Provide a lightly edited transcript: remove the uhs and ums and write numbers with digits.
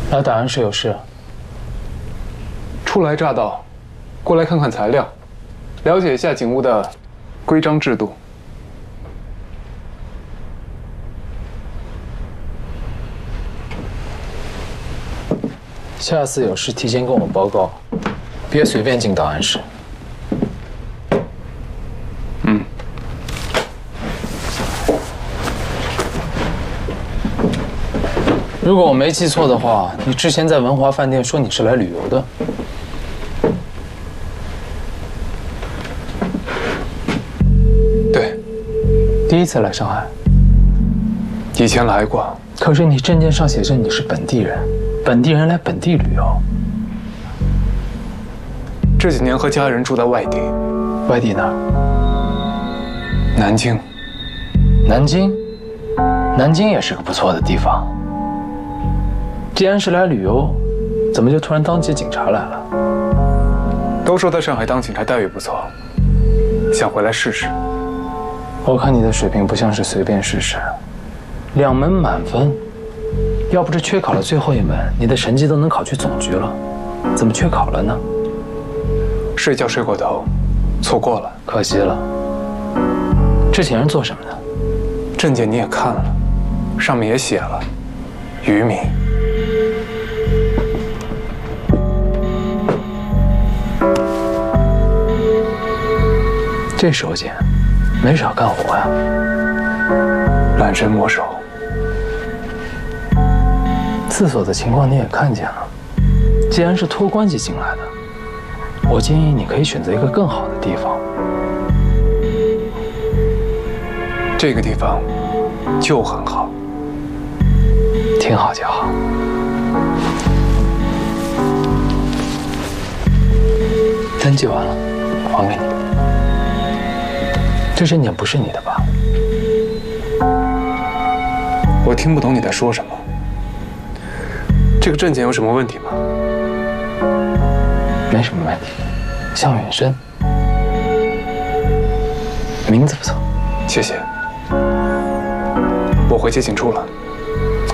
来档案室有事。 初来乍到，过来看看材料，了解一下警务的规章制度。 下次有事提前跟我报告，别随便进档案室。 嗯。 如果我没记错的话，你之前在文华饭店说你是来旅游的。 对， 第一次来上海。 以前来过。 可是你证件上写着你是本地人，本地人来本地旅游。 这几年和家人住在外地。 外地哪儿？ 南京。 南京？南京也是个不错的地方。既然是来旅游，怎么就突然当起警察来了？ 都说在上海当警察待遇不错，想回来试试。 我看你的水平不像是随便试试，2门满分，要不是缺考了最后1门，你的成绩都能考去总局了，怎么缺考了呢？ 睡觉睡过头，错过了， 可惜了。之前是做什么的？ 证件你也看了，上面也写了，渔民。 这手紧，没少干活呀。 懒身摸手。 厕所的情况你也看见了，既然是托关系进来的，我建议你可以选择一个更好的地方。 这个地方就很好， 挺好就好。登记完了，还给你。这证件不是你的吧？ 我听不懂你在说什么。这个证件有什么问题吗？ 没什么问题。向远生，名字不错。 谢谢。我回接警处了。